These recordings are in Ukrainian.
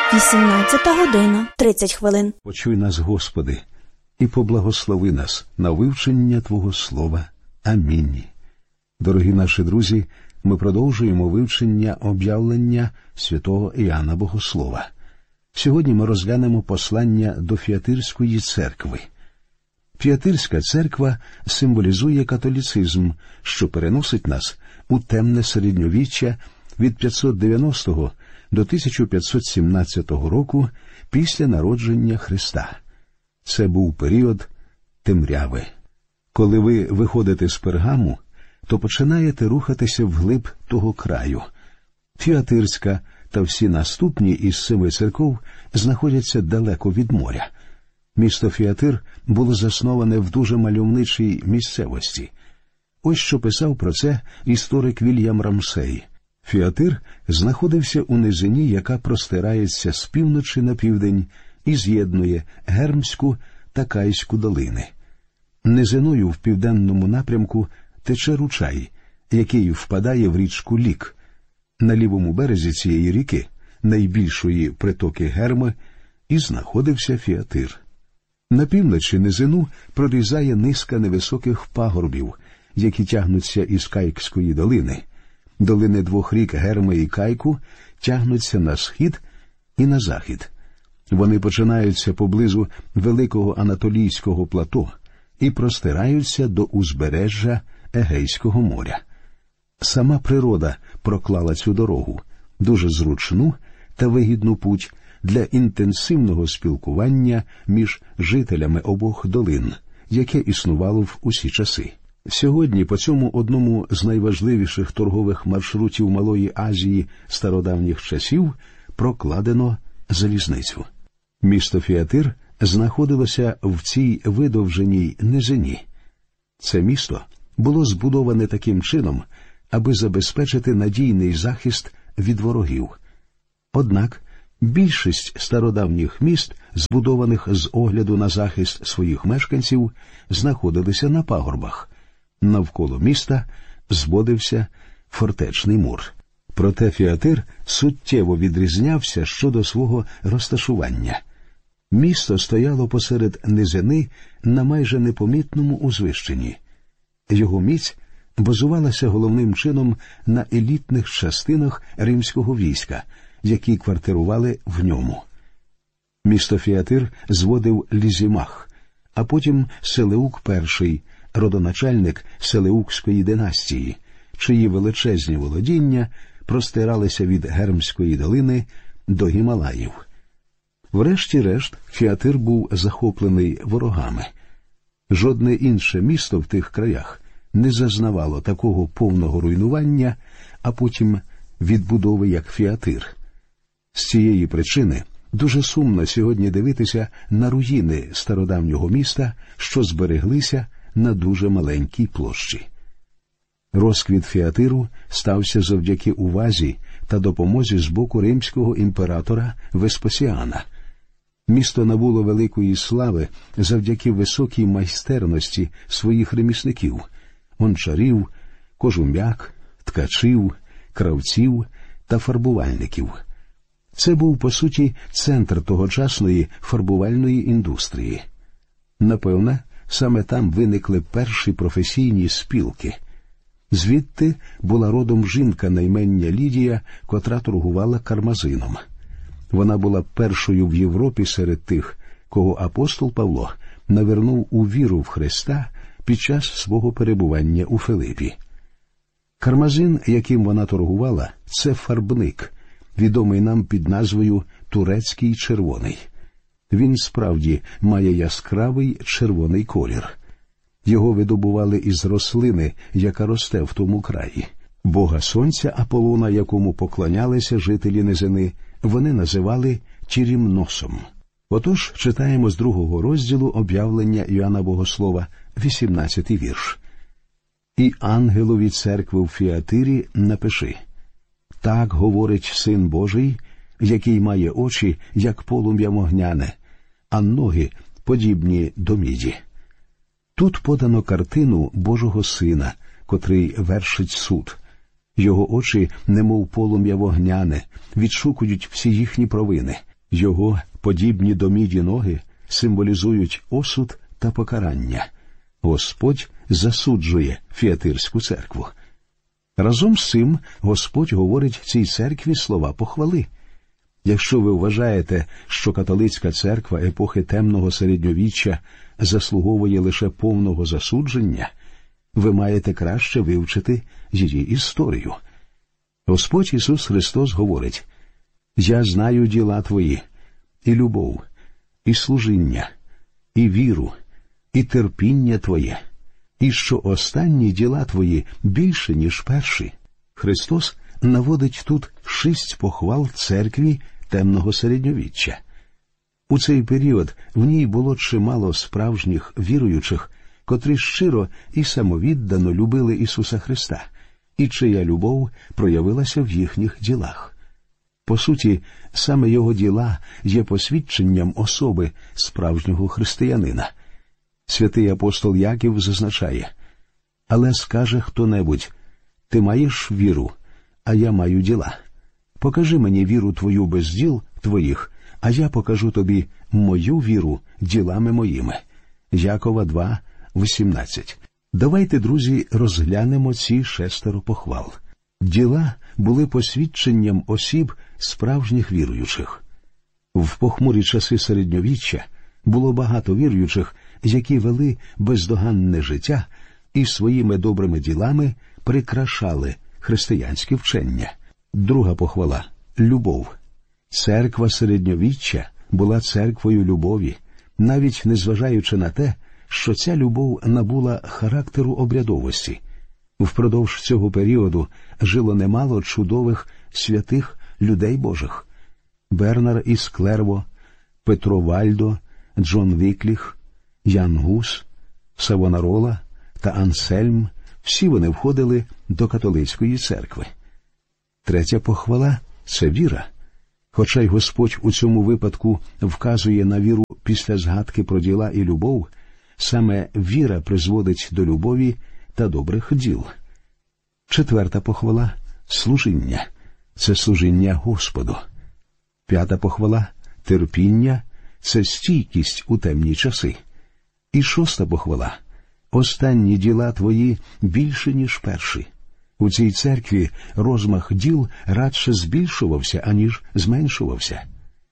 18:30. Почуй нас, Господи, і поблагослови нас на вивчення Твого Слова. Амінь. Дорогі наші друзі, ми продовжуємо вивчення об'явлення святого Іоанна Богослова. Сьогодні ми розглянемо послання до Фіатирської церкви. Фіатирська церква символізує католіцизм, що переносить нас у темне середньовіччя від 590 до 1517 року після народження Христа. Це був період темряви. Коли ви виходите з Пергаму, то починаєте рухатися вглиб того краю. Фіатирська та всі наступні із 7 церков знаходяться далеко від моря. Місто Фіатир було засноване в дуже мальовничій місцевості. Ось що писав про це історик Вільям Рамсей. Фіатир знаходився у низині, яка простирається з півночі на південь і з'єднує Гермську та Кайську долини. Низиною в південному напрямку тече ручай, який впадає в річку Лік. На лівому березі цієї ріки, найбільшої притоки Герми, і знаходився Фіатир. На півночі низину прорізає низка невисоких пагорбів, які тягнуться із Кайкської долини. Долини двох рік Герми і Кайку тягнуться на схід і на захід. Вони починаються поблизу Великого Анатолійського плато і простираються до узбережжя Егейського моря. Сама природа проклала цю дорогу, дуже зручну та вигідну путь для інтенсивного спілкування між жителями обох долин, яке існувало в усі часи. Сьогодні по цьому одному з найважливіших торгових маршрутів Малої Азії стародавніх часів прокладено залізницю. Місто Фіатир знаходилося в цій видовженій низині. Це місто було збудоване таким чином, аби забезпечити надійний захист від ворогів. Однак більшість стародавніх міст, збудованих з огляду на захист своїх мешканців, знаходилися на пагорбах. Навколо міста зводився фортечний мур. Проте Фіатир суттєво відрізнявся щодо свого розташування. Місто стояло посеред низини на майже непомітному узвищенні. Його міць базувалася головним чином на елітних частинах римського війська, які квартирували в ньому. Місто Фіатир зводив Лізімах, а потім Селеук І, родоначальник Селеукської династії, чиї величезні володіння простиралися від Гермської долини до Гімалаїв. Врешті-решт, Фіатир був захоплений ворогами. Жодне інше місто в тих краях не зазнавало такого повного руйнування, а потім відбудови, як Фіатир. З цієї причини дуже сумно сьогодні дивитися на руїни стародавнього міста, що збереглися на дуже маленькій площі. Розквіт Фіатиру стався завдяки увазі та допомозі з боку римського імператора Веспасіана. Місто набуло великої слави завдяки високій майстерності своїх ремісників – гончарів, кожум'як, ткачів, кравців та фарбувальників. Це був, по суті, центр тогочасної фарбувальної індустрії. Напевне, саме там виникли перші професійні спілки. Звідти була родом жінка на ім'я Лідія, котра торгувала кармазином. Вона була першою в Європі серед тих, кого апостол Павло навернув у віру в Христа під час свого перебування у Филипі. Кармазин, яким вона торгувала, це фарбник, відомий нам під назвою «турецький червоний». Він справді має яскравий червоний колір. Його видобували із рослини, яка росте в тому краї. Бога сонця Аполлона, якому поклонялися жителі низини, вони називали Тірімносом. Отож, читаємо з 2 розділу об'явлення Іоанна Богослова, 18 вірш. «І ангелові церкви в Фіатирі напиши: так говорить Син Божий, який має очі, як полум'я вогняне, а ноги подібні до міді». Тут подано картину Божого Сина, котрий вершить суд. Його очі, немов полум'я вогняне, відшукують всі їхні провини. Його подібні до міді ноги символізують осуд та покарання. Господь засуджує Фіатирську церкву. Разом з цим Господь говорить цій церкві слова похвали. Якщо ви вважаєте, що католицька церква епохи темного середньовіччя заслуговує лише повного засудження, ви маєте краще вивчити її історію. Господь Ісус Христос говорить: «Я знаю діла твої, і любов, і служіння, і віру, і терпіння твоє, і що останні діла твої більше, ніж перші». Христос наводить тут 6 похвал церкві темного середньовіччя. У цей період в ній було чимало справжніх віруючих, котрі щиро і самовіддано любили Ісуса Христа, і чия любов проявилася в їхніх ділах. По суті, саме його діла є посвідченням особи справжнього християнина. Святий апостол Яків зазначає: «Але скаже хто-небудь: ти маєш віру, а я маю діла. Покажи мені віру твою без діл твоїх, а я покажу тобі мою віру ділами моїми». Якова 2:18. Давайте, друзі, розглянемо ці 6 похвал. Діла були посвідченням осіб справжніх віруючих. В похмурі часи середньовіччя було багато віруючих, які вели бездоганне життя і своїми добрими ділами прикрашали християнське вчення. Друга похвала – любов. Церква середньовіччя була церквою любові, навіть незважаючи на те, що ця любов набула характеру обрядовості. Впродовж цього періоду жило немало чудових святих людей Божих. Бернар із Клерво, Петро Вальдо, Джон Вікліх, Ян Гус, Савонарола та Ансельм – всі вони входили до католицької церкви. Третя похвала – це віра. Хоча й Господь у цьому випадку вказує на віру після згадки про діла і любов, саме віра призводить до любові та добрих діл. Четверта похвала – служіння. Це служіння Господу. П'ята похвала – терпіння. Це стійкість у темні часи. І шоста похвала – останні діла твої більше, ніж перші. У цій церкві розмах діл радше збільшувався, аніж зменшувався.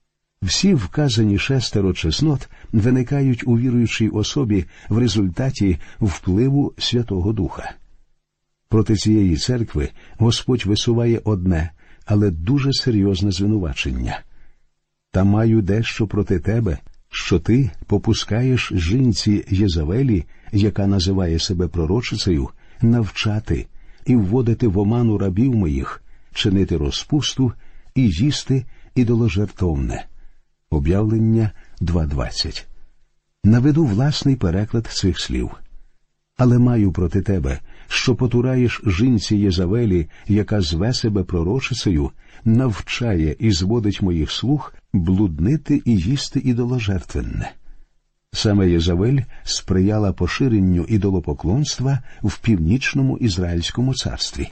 Всі вказані 6 чеснот виникають у віруючій особі в результаті впливу Святого Духа. Проти цієї церкви Господь висуває одне, але дуже серйозне звинувачення. «Та маю дещо проти тебе, що ти попускаєш жінці Єзавелі, яка називає себе пророчицею, навчати і вводити в оману рабів моїх, чинити розпусту і їсти ідоложертовне». Об'явлення 2:20. Наведу власний переклад цих слів. «Але маю проти тебе, що потураєш жінці Єзавелі, яка зве себе пророчицею, навчає і зводить моїх слуг блуднити і їсти ідоложертвенне». Саме Єзавель сприяла поширенню ідолопоклонства в північному Ізраїльському царстві.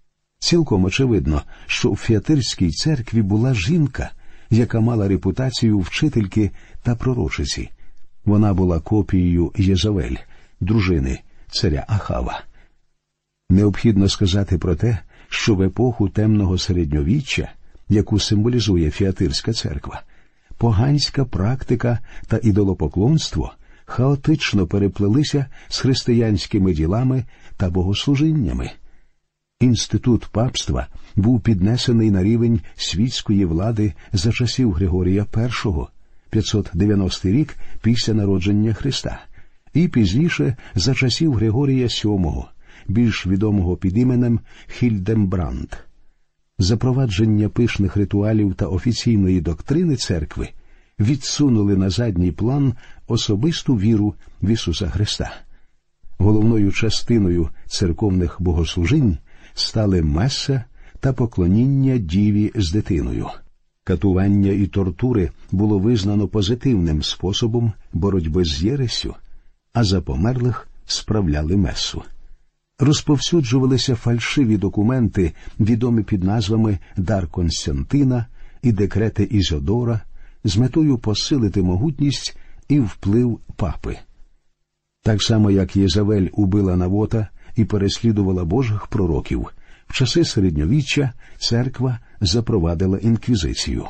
Цілком очевидно, що в Фіатирській церкві була жінка, яка мала репутацію вчительки та пророчиці. Вона була копією Єзавель, дружини царя Ахава. Необхідно сказати про те, що в епоху темного середньовіччя, яку символізує Фіатирська церква, поганська практика та ідолопоклонство хаотично переплелися з християнськими ділами та богослужіннями. Інститут папства був піднесений на рівень світської влади за часів Григорія І, 590 рік після народження Христа, і пізніше за часів Григорія VII, більш відомого під іменем Хільдембранд. Запровадження пишних ритуалів та офіційної доктрини церкви відсунули на задній план особисту віру в Ісуса Христа. Головною частиною церковних богослужінь стали меса та поклоніння Діві з дитиною. Катування і тортури було визнано позитивним способом боротьби з єрессю, а за померлих справляли месу. Розповсюджувалися фальшиві документи, відомі під назвами «Дар Константина» і «Декрети Ізодора», з метою посилити могутність і вплив папи. Так само, як Єзавель убила Навота і переслідувала Божих пророків, в часи середньовіччя церква запровадила інквізицію.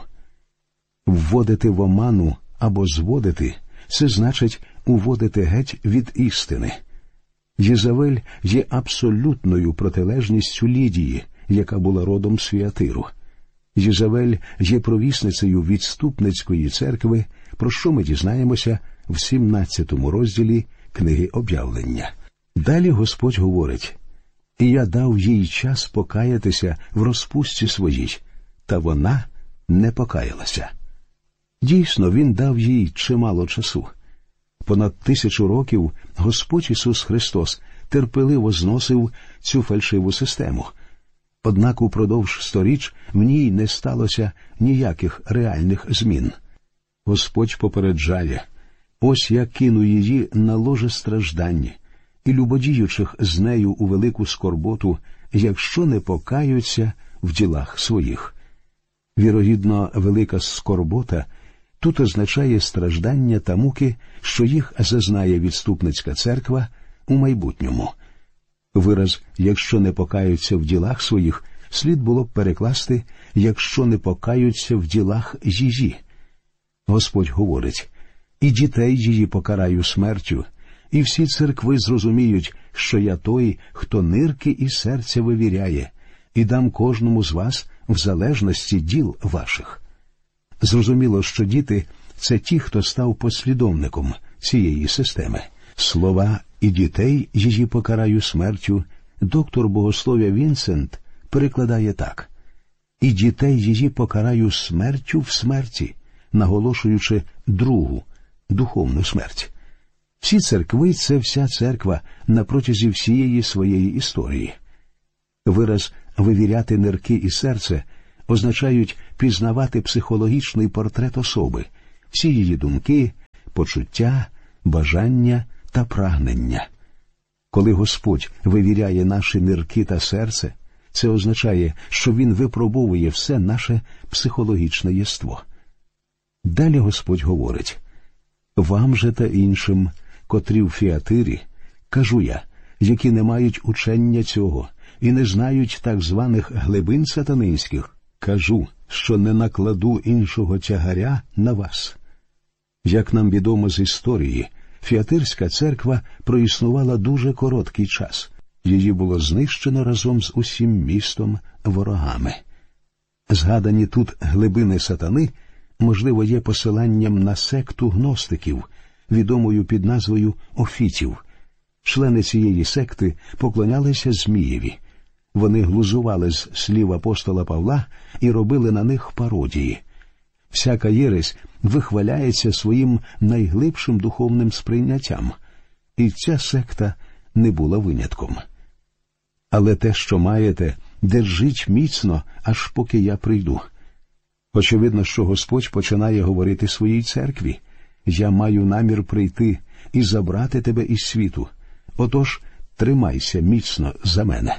Вводити в оману або зводити – це значить уводити геть від істини. Єзавель є абсолютною протилежністю Лідії, яка була родом з Фіатиру. Єзавель є провісницею відступницької церкви, про що ми дізнаємося в 17 розділі книги Об'явлення. Далі Господь говорить: «І я дав їй час покаятися в розпусті своїй, та вона не покаялася». Дійсно, Він дав їй чимало часу. Понад 1000 років Господь Ісус Христос терпеливо зносив цю фальшиву систему. Однак упродовж 100 річ в ній не сталося ніяких реальних змін. Господь попереджає: «Ось я кину її на ложе страждань, і любодіючих з нею у велику скорботу, якщо не покаються в ділах своїх». Вірогідно, велика скорбота тут означає страждання та муки, що їх зазнає відступницька церква у майбутньому. Вираз «якщо не покаються в ділах своїх» слід було б перекласти «якщо не покаються в ділах її». Господь говорить: «І дітей її покараю смертю, і всі церкви зрозуміють, що я той, хто нирки і серця вивіряє, і дам кожному з вас в залежності діл ваших». Зрозуміло, що діти – це ті, хто став послідовником цієї системи. Слова «і дітей її покараю смертю» доктор богослов'я Вінсент перекладає так: «І дітей її покараю смертю в смерті», наголошуючи другу, духовну смерть. Всі церкви – це вся церква на протязі всієї своєї історії. Вираз «вивіряти нирки і серце» означають пізнавати психологічний портрет особи, всі її думки, почуття, бажання та прагнення. Коли Господь вивіряє наші нирки та серце, це означає, що Він випробовує все наше психологічне єство. Далі Господь говорить: «Вам же та іншим, котрі в Фіатирі, кажу я, які не мають учення цього і не знають так званих глибин сатанинських, кажу, що не накладу іншого тягаря на вас». Як нам відомо з історії, Фіатирська церква проіснувала дуже короткий час. Її було знищено разом з усім містом ворогами. Згадані тут глибини сатани, можливо, є посиланням на секту гностиків, відомою під назвою Офітів. Члени цієї секти поклонялися Змієві. Вони глузували з слів апостола Павла і робили на них пародії. Всяка єресь вихваляється своїм найглибшим духовним сприйняттям, і ця секта не була винятком. «Але те, що маєте, держіть міцно, аж поки я прийду». Очевидно, що Господь починає говорити своїй церкві: «Я маю намір прийти і забрати тебе із світу, отож тримайся міцно за мене».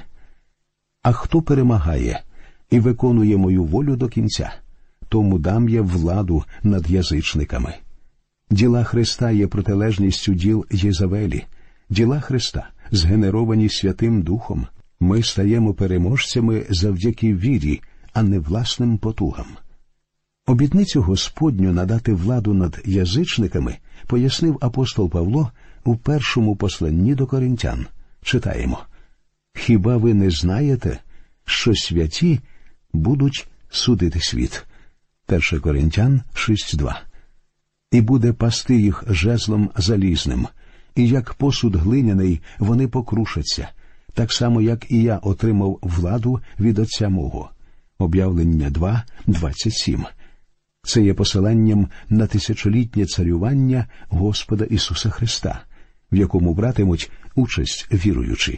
А хто перемагає і виконує мою волю до кінця, тому дам я владу над язичниками. Діла Христа є протилежністю діл Єзавелі. Діла Христа згенеровані Святим Духом. Ми стаємо переможцями завдяки вірі, а не власним потугам. Обітницю Господню надати владу над язичниками пояснив апостол Павло у першому посланні до Коринтян. Читаємо: «Хіба ви не знаєте, що святі будуть судити світ?» 1 Коринтян 6:2. «І буде пасти їх жезлом залізним, і як посуд глиняний вони покрушаться, так само, як і я отримав владу від Отця мого». Об'явлення 2:27. Це є посиланням на тисячолітнє царювання Господа Ісуса Христа, в якому братимуть участь віруючі.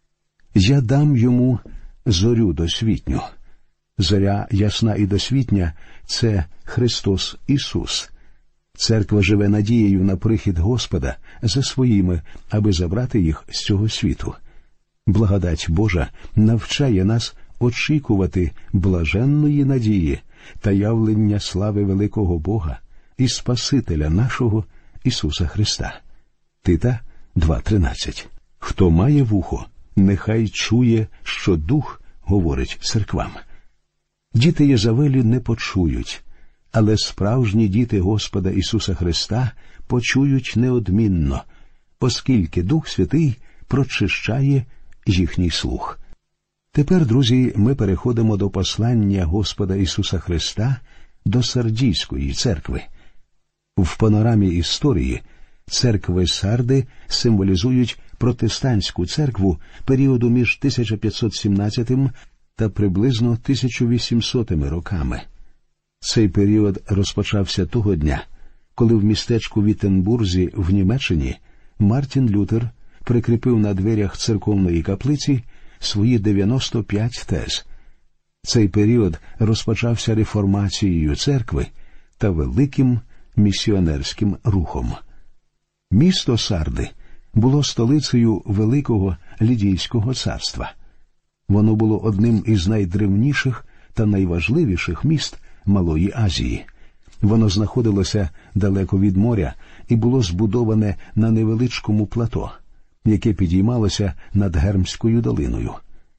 «Я дам йому зорю досвітню». Зоря ясна і досвітня – це Христос Ісус. Церква живе надією на прихід Господа за своїми, аби забрати їх з цього світу. Благодать Божа навчає нас очікувати блаженної надії та явлення слави великого Бога і Спасителя нашого Ісуса Христа. Тита 2:13. Хто має вухо, нехай чує, що Дух говорить церквам. Діти Єзавелі не почують, але справжні діти Господа Ісуса Христа почують неодмінно, оскільки Дух Святий прочищає їхній слух. Тепер, друзі, ми переходимо до послання Господа Ісуса Христа до Сардійської церкви. В панорамі історії церкви Сарди символізують протестантську церкву періоду між 1517 та приблизно 1800 роками. Цей період розпочався того дня, коли в містечку Віттенбурзі в Німеччині Мартін Лютер прикріпив на дверях церковної каплиці свої 95 тез. Цей період розпочався реформацією церкви та великим місіонерським рухом. Місто Сарди було столицею Великого Лідійського царства. Воно було одним із найдревніших та найважливіших міст Малої Азії. Воно знаходилося далеко від моря і було збудоване на невеличкому плато, яке підіймалося над Гермською долиною.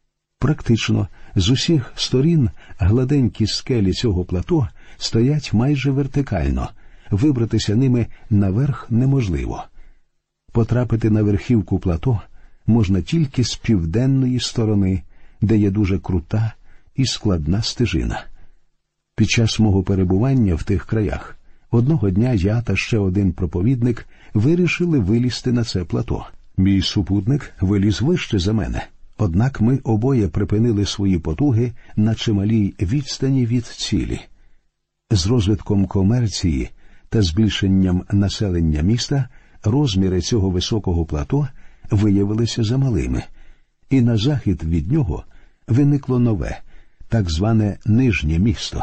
Практично з усіх сторін гладенькі скелі цього плато стоять майже вертикально, вибратися ними наверх неможливо. Потрапити на верхівку плато можна тільки з південної сторони, де є дуже крута і складна стежина. Під час мого перебування в тих краях одного дня я та ще один проповідник вирішили вилізти на це плато. Мій супутник виліз вище за мене, однак ми обоє припинили свої потуги на чималій відстані від цілі. З розвитком комерції та збільшенням населення міста розміри цього високого плато виявилися замалими, і на захід від нього виникло нове, так зване Нижнє місто.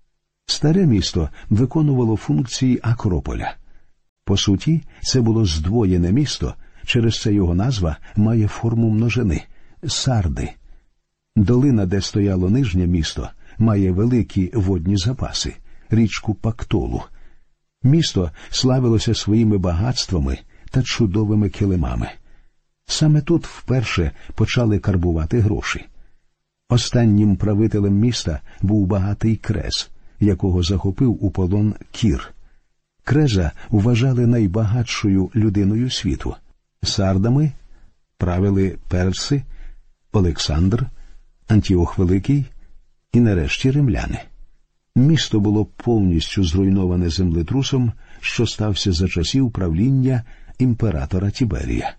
Старе місто виконувало функції Акрополя. По суті, це було здвоєне місто, через це його назва має форму множини – Сарди. Долина, де стояло Нижнє місто, має великі водні запаси – річку Пактолу. Місто славилося своїми багатствами та чудовими килимами. Саме тут вперше почали карбувати гроші. Останнім правителем міста був багатий Крез, якого захопив у полон Кір. Креза вважали найбагатшою людиною світу. Сардами правили перси, Олександр, Антіох Великий і нарешті римляни. Місто було повністю зруйноване землетрусом, що стався за часів правління імператора Тіберія.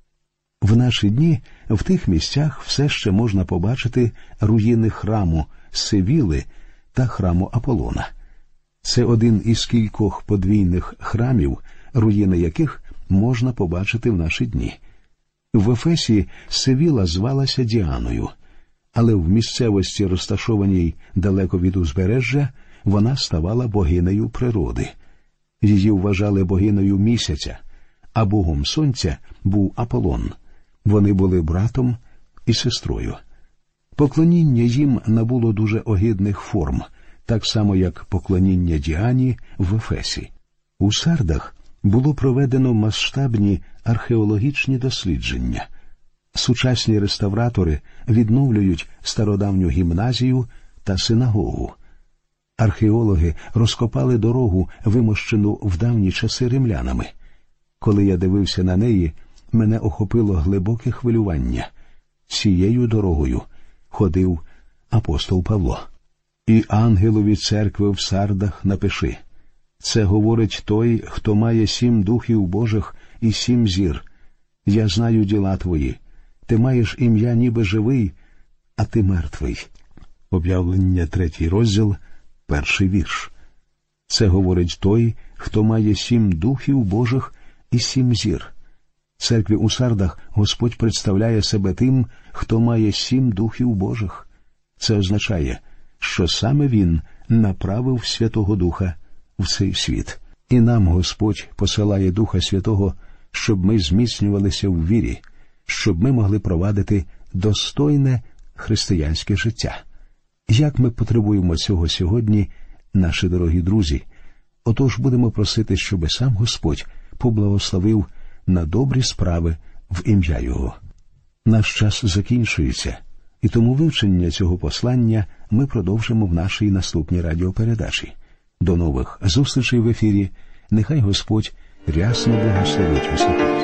В наші дні в тих місцях все ще можна побачити руїни храму Севіли та храму Аполлона. Це один із кількох подвійних храмів, руїни яких можна побачити в наші дні. В Ефесі Севіла звалася Діаною, але в місцевості, розташованій далеко від узбережжя, вона ставала богинею природи. Її вважали богинею місяця, а богом сонця був Аполлон. Вони були братом і сестрою. Поклоніння їм набуло дуже огидних форм, так само як поклоніння Діані в Ефесі. У Сардах було проведено масштабні археологічні дослідження. Сучасні реставратори відновлюють стародавню гімназію та синагогу. Археологи розкопали дорогу, вимощену в давні часи римлянами. Коли я дивився на неї, мене охопило глибоке хвилювання. Цією дорогою ходив апостол Павло. «І ангелові церкви в Сардах напиши. Це говорить той, хто має 7 духів Божих і 7 зір. Я знаю діла твої. Ти маєш ім'я ніби живий, а ти мертвий». Об'явлення 3 розділ, 1 вірш. Це говорить той, хто має 7 духів Божих і 7 зір. Церкві у Сардах Господь представляє себе тим, хто має 7 духів Божих. Це означає, що саме Він направив Святого Духа в цей світ. І нам Господь посилає Духа Святого, щоб ми зміцнювалися в вірі, щоб ми могли провадити достойне християнське життя. Як ми потребуємо цього сьогодні, наші дорогі друзі. Отож будемо просити, щоби сам Господь поблагословив на добрі справи в ім'я Його. Наш час закінчується, і тому вивчення цього послання ми продовжимо в нашій наступній радіопередачі. До нових зустрічей в ефірі. Нехай Господь рясно благословить усіх.